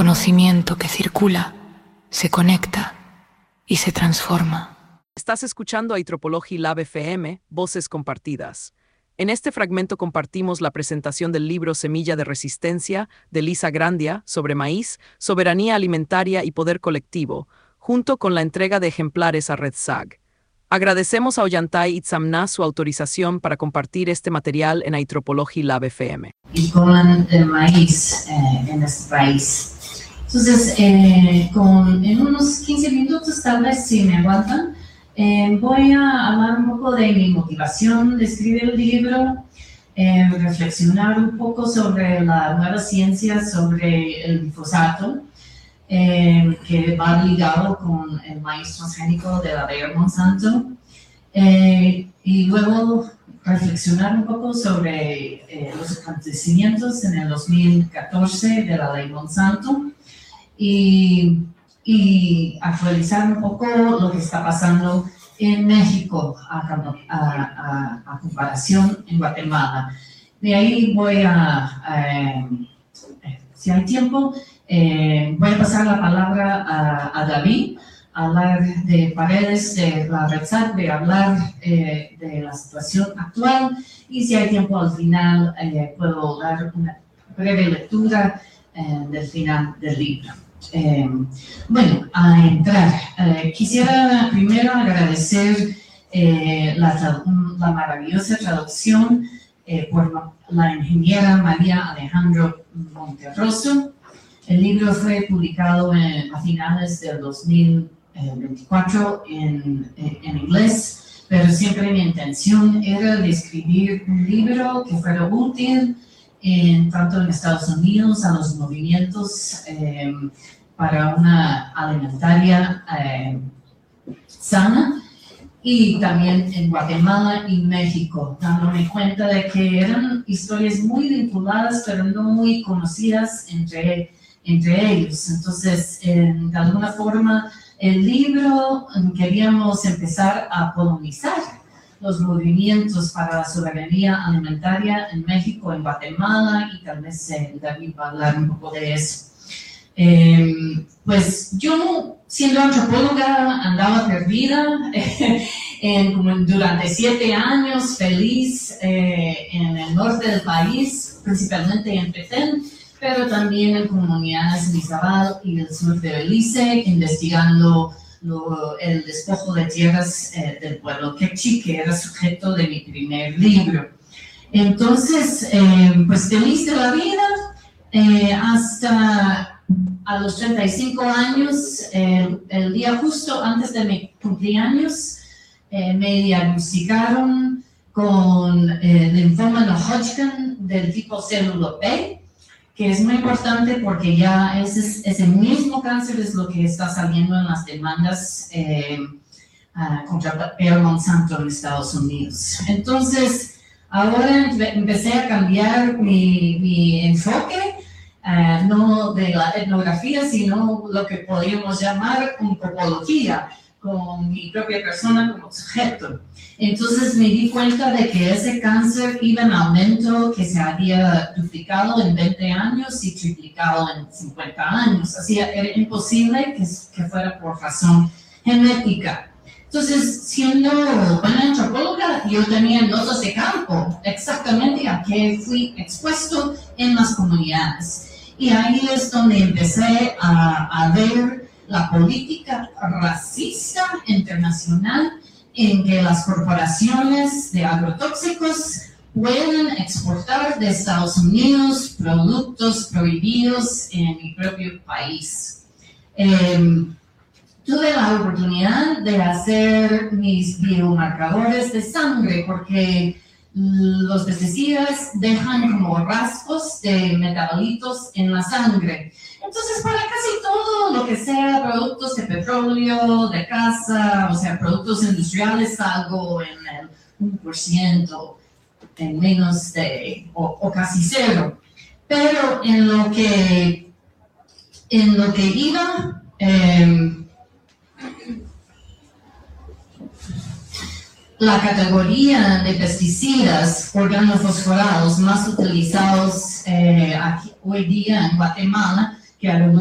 conocimiento que circula, se conecta y se transforma. Estás escuchando a Itropología Lab FM, Voces Compartidas. En este fragmento compartimos la presentación del libro Semilla de Resistencia de Lisa Grandia sobre maíz, soberanía alimentaria y poder colectivo, junto con la entrega de ejemplares a Red SAG. Agradecemos a Ollantay Itzamná su autorización para compartir este material en Itropología Lab FM. Y coman el maíz en este país. Entonces, en unos 15 minutos, tal vez si me aguantan, voy a hablar un poco de mi motivación de escribir el libro, reflexionar un poco sobre la nueva ciencia sobre el glifosato, que va ligado con el maíz transgénico de la Bayer Monsanto, y luego reflexionar un poco sobre los acontecimientos en el 2014 de la ley Monsanto y actualizar un poco lo que está pasando en México a comparación en Guatemala. De ahí voy si hay tiempo, voy a pasar la palabra a David, a hablar de Paredes, de la Red SAG, de hablar de la situación actual, y si hay tiempo al final puedo dar una breve lectura del final del libro. Bueno, a entrar, quisiera primero agradecer la maravillosa traducción por la ingeniera María Alejandro Monterroso. El libro fue publicado a finales del 2024 en inglés, pero siempre mi intención era de escribir un libro que fuera útil tanto en Estados Unidos a los movimientos para una alimentaria sana, y también en Guatemala y México, dándome cuenta de que eran historias muy vinculadas, pero no muy conocidas entre ellos. Entonces, de alguna forma, el libro queríamos empezar a colonizar los movimientos para la soberanía alimentaria en México, en Guatemala, y tal vez David va a hablar un poco de eso. Pues yo, siendo antropóloga, andaba perdida durante 7 años, feliz en el norte del país, principalmente en Petén, pero también en comunidades en Izabal y el sur de Belice, investigando el despojo de tierras del pueblo quechí, que era sujeto de mi primer libro. Entonces, pues feliz de la vida, hasta a los 35 años, el día justo antes de mi cumpleaños, me diagnosticaron con linfoma no Hodgkin del tipo célula B, que es muy importante porque ya ese mismo cáncer es lo que está saliendo en las demandas contra Bayer Monsanto en Estados Unidos. Entonces, ahora empecé a cambiar mi enfoque, no de la etnografía, sino lo que podríamos llamar antropología, con mi propia persona como sujeto. Entonces me di cuenta de que ese cáncer iba en aumento, que se había duplicado en 20 años y triplicado en 50 años. Así era imposible que fuera por razón genética. Entonces, siendo una antropóloga, yo tenía notas de campo, exactamente a qué fui expuesto en las comunidades. Y ahí es donde empecé a ver la política racista internacional en que las corporaciones de agrotóxicos pueden exportar de Estados Unidos productos prohibidos en mi propio país. Tuve la oportunidad de hacer mis biomarcadores de sangre porque los pesticidas dejan como rastros de metabolitos en la sangre. Entonces, para casi todo lo que sea productos de petróleo, de caza, o sea, productos industriales, salgo en el 1%, en menos de, o casi 0. Pero en lo que iba, la categoría de pesticidas organofosforados más utilizados hoy día en Guatemala, que